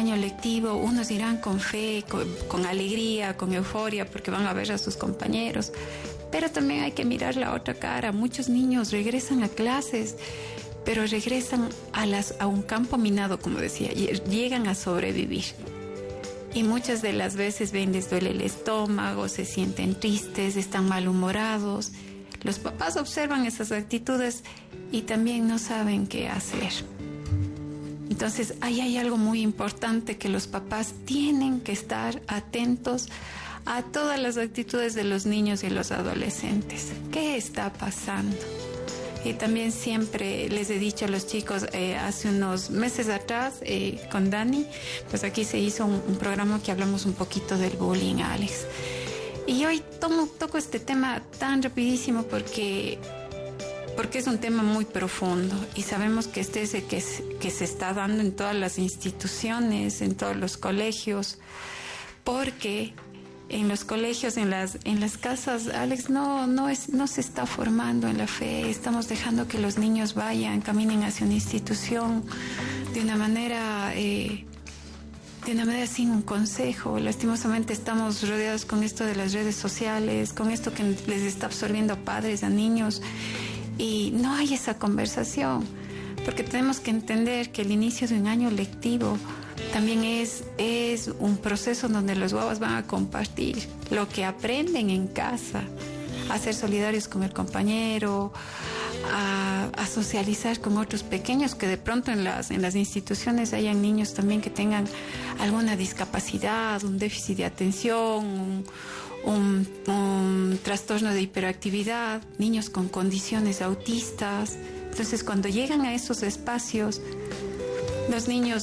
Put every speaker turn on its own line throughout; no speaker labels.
año lectivo, unos irán con fe, con alegría, con euforia, porque van a ver a sus compañeros. Pero también hay que mirar la otra cara. Muchos niños regresan a clases, pero regresan a un campo minado, como decía, y llegan a sobrevivir. Y muchas de las veces les duele el estómago, se sienten tristes, están malhumorados. Los papás observan esas actitudes y también no saben qué hacer. Entonces, ahí hay algo muy importante, que los papás tienen que estar atentos a todas las actitudes de los niños y los adolescentes. ¿Qué está pasando? Y también siempre les he dicho a los chicos, hace unos meses atrás, con Dani, pues aquí se hizo un programa que hablamos un poquito del bullying, Alex. Y hoy toco este tema tan rapidísimo porque es un tema muy profundo y sabemos que este es el que se está dando en todas las instituciones, en todos los colegios, porque en los colegios, en las casas, Alex, no se está formando en la fe. Estamos dejando que los niños caminen hacia una institución de una manera sin un consejo. Lastimosamente estamos rodeados con esto de las redes sociales, con esto que les está absorbiendo a padres, a niños, y no hay esa conversación, porque tenemos que entender que el inicio de un año lectivo también es un proceso donde los guaguas van a compartir lo que aprenden en casa, a ser solidarios con el compañero, a socializar con otros pequeños, que de pronto en las instituciones hayan niños también que tengan alguna discapacidad, un déficit de atención, un trastorno de hiperactividad, niños con condiciones autistas. Entonces, cuando llegan a esos espacios, los niños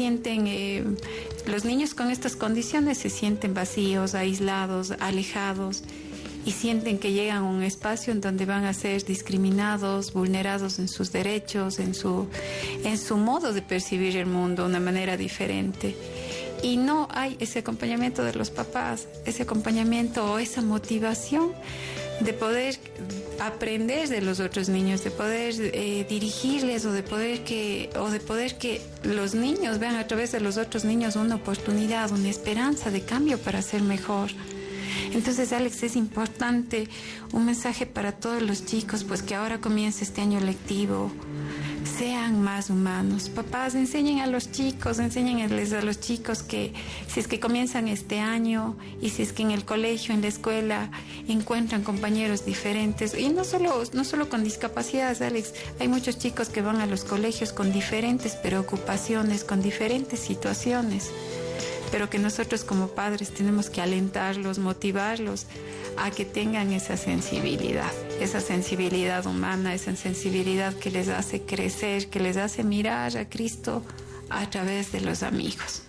con estas condiciones se sienten vacíos, aislados, alejados, y sienten que llegan a un espacio en donde van a ser discriminados, vulnerados en sus derechos, en su modo de percibir el mundo, de una manera diferente. Y no hay ese acompañamiento de los papás, ese acompañamiento o esa motivación de poder aprender de los otros niños, de poder dirigirles, o de poder que los niños vean a través de los otros niños una oportunidad, una esperanza de cambio para ser mejor. Entonces, Alex, es importante un mensaje para todos los chicos, pues que ahora comienza este año lectivo. Sean más humanos. Papás, enséñenles a los chicos que si es que comienzan este año, y si es que en el colegio, en la escuela, encuentran compañeros diferentes, y no solo con discapacidades, Alex, hay muchos chicos que van a los colegios con diferentes preocupaciones, con diferentes situaciones, pero que nosotros como padres tenemos que alentarlos, motivarlos a que tengan esa sensibilidad humana, esa sensibilidad que les hace crecer, que les hace mirar a Cristo a través de los amigos.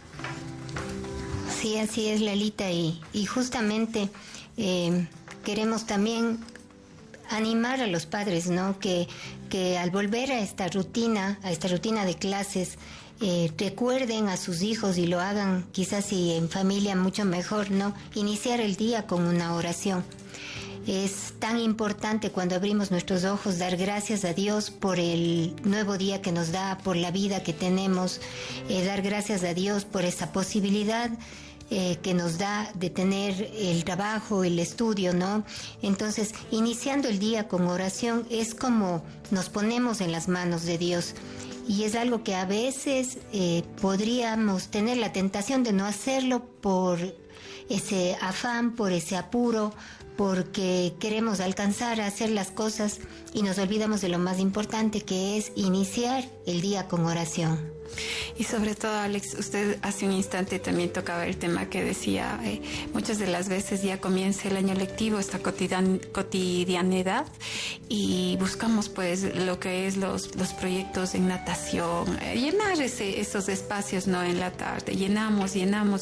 Sí, así es, Lalita, y justamente queremos también animar a los padres, ¿no? Que al volver a esta rutina de clases, recuerden a sus hijos, y lo hagan quizás si en familia mucho mejor, ¿no? Iniciar el día con una oración. Es tan importante cuando abrimos nuestros ojos dar gracias a Dios por el nuevo día que nos da, por la vida que tenemos, dar gracias a Dios por esa posibilidad que nos da de tener el trabajo, el estudio, ¿no? Entonces, iniciando el día con oración es como nos ponemos en las manos de Dios. Y es algo que a veces podríamos tener la tentación de no hacerlo por ese afán, por ese apuro, porque queremos alcanzar a hacer las cosas y nos olvidamos de lo más importante, que es iniciar el día con oración.
Y sobre todo, Alex, usted hace un instante también tocaba el tema que decía, muchas de las veces ya comienza el año lectivo, esta cotidianidad, y buscamos pues lo que es los proyectos en natación, llenar esos espacios, ¿no? En la tarde, llenamos,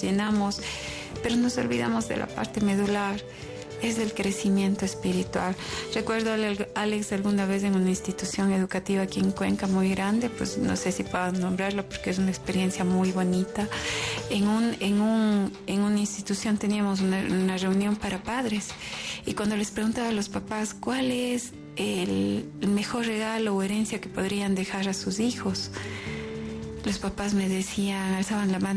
pero nos olvidamos de la parte medular. Es el crecimiento espiritual. Recuerdo, Alex, alguna vez en una institución educativa aquí en Cuenca muy grande, pues no sé si puedo nombrarlo porque es una experiencia muy bonita. En una institución teníamos una reunión para padres, y cuando les preguntaba a los papás cuál es el mejor regalo o herencia que podrían dejar a sus hijos, los papás me decían, alzaban la mano